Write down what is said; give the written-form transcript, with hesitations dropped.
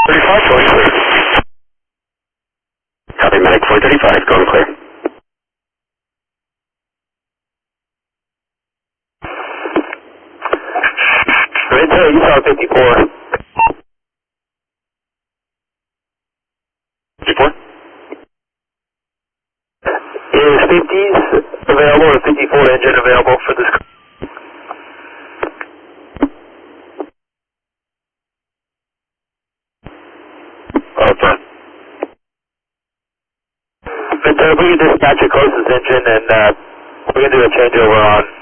35, going clear. Copy, medic 435, going clear. Red you saw 54. 54? Is 50s available or 54 engine available for this? Okay. But we can dispatch a closest engine and we can do a changeover on